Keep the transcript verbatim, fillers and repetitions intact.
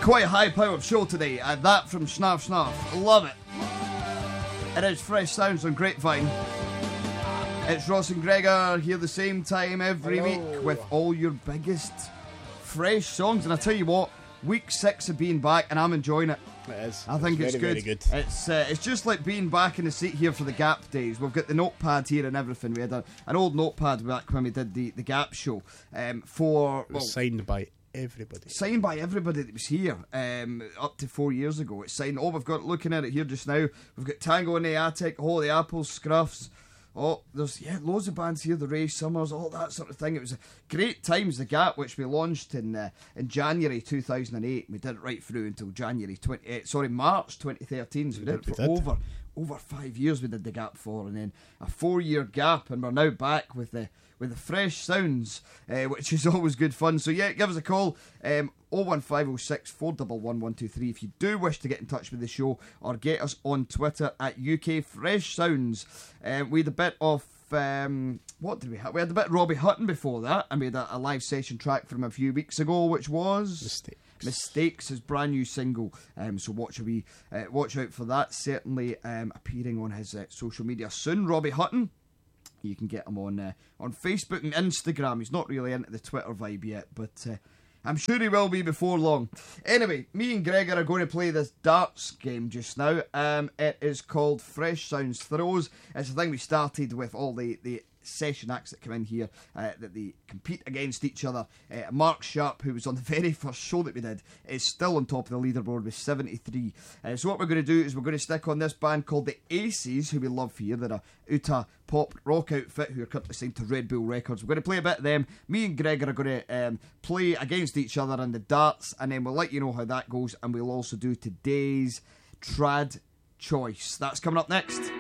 Quite a high-powered show today. Uh, that from Snarf Snarf. Love it. It is Fresh Sounds on Grapevine. It's Ross and Gregor here the same time every Hello. week with all your biggest fresh songs. And I tell you what, week six of being back, and I'm enjoying it. It is. I think it's it's, very, good. very good. It's uh, it's just like being back in the seat here for the Gap days. We've got the notepad here and everything. We had a, an old notepad back when we did the, the Gap show um, for It well, was signed by everybody. signed by everybody that was here um, up to four years ago. It's signed. Oh, we've got looking at it here just now. We've got Tango in the Attic, Oh the Apples, Scruffs. Oh, there's yeah, loads of bands here. The Ray Summers, all that sort of thing. It was a great times. The Gap, which we launched in uh, in January two thousand eight. We did it right through until January twenty. Uh, sorry, March twenty thirteen. So we, we did it for did. over over five years. We did the Gap for, and then a four year gap, and we're now back with the with the fresh sounds, uh, which is always good fun. So yeah, give us a call. Um, oh one five oh six, four one one, one two three if you do wish to get in touch with the show, or get us on Twitter at U K Fresh Sounds. Um, we had a bit of um, what did we have? We had a bit of Robbie Hutton before that, and we had a, a live session track from a few weeks ago, which was Mistakes. Mistakes, his brand new single. Um, so watch a wee, uh, watch out for that. Certainly um, appearing on his uh, social media soon. Robbie Hutton. You can get him on uh, on Facebook and Instagram. He's not really into the Twitter vibe yet, but uh, I'm sure he will be before long. Anyway, me and Gregor are going to play this darts game just now. Um, it is called Fresh Sounds Throws. It's a thing we started with all the, the session acts that come in here, uh, that they compete against each other. Uh, Mark Sharp, who was on the very first show that we did, is still on top of the leaderboard with seventy-three. Uh, so what we're going to do is we're going to stick on this band called the Aces, who we love here. They're a Utah pop rock outfit who are currently signed to Red Bull Records. We're going to play a bit of them. Me and Gregor are going to um, play against each other in the darts, and then we'll let you know how that goes, and we'll also do today's trad choice. That's coming up next.